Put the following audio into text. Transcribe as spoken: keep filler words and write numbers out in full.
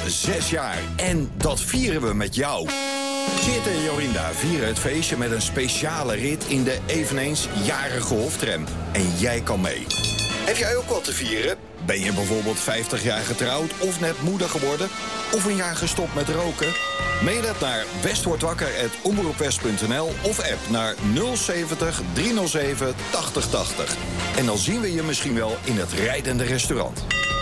zes jaar. En dat vieren we met jou. Kit en Jorinda vieren het feestje met een speciale rit in de eveneens jarige hoftram. En jij kan mee. Heb jij ook wat te vieren? Ben je bijvoorbeeld vijftig jaar getrouwd of net moeder geworden? Of een jaar gestopt met roken? Mail het naar westwordwakker apenstaartje omroepwest punt n l of app naar nul zeventig driehonderdzeven tachtig tachtig. En dan zien we je misschien wel in het rijdende restaurant.